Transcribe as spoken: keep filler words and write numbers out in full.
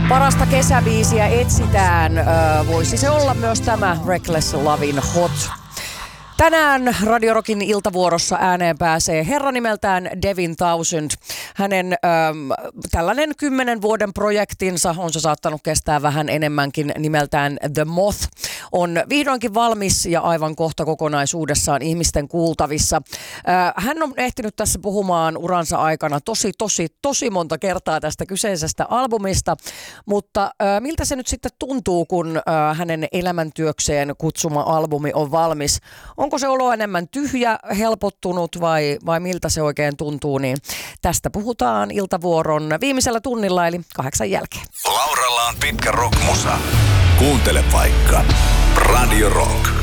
Parasta kesäbiisiä etsitään. Öö, voisi se olla myös tämä Reckless Lovin' Hot. Tänään Radio Rockin iltavuorossa ääneen pääsee herra nimeltään Devin Townsend. Hänen äm, tällainen kymmenen vuoden projektinsa, on se saattanut kestää vähän enemmänkin, nimeltään The Moth, on vihdoinkin valmis ja aivan kohta kokonaisuudessaan ihmisten kuultavissa. Äh, hän on ehtinyt tässä puhumaan uransa aikana tosi, tosi, tosi monta kertaa tästä kyseisestä albumista, mutta äh, miltä se nyt sitten tuntuu, kun äh, hänen elämäntyökseen kutsuma albumi on valmis? Onko se olo enemmän tyhjä, helpottunut vai, vai miltä se oikein tuntuu, niin tästä puhutaan iltavuoron viimeisellä tunnilla eli kahdeksan jälkeen. Lauralla on pitkä rockmusa. Kuuntele vaikka Radio Rock.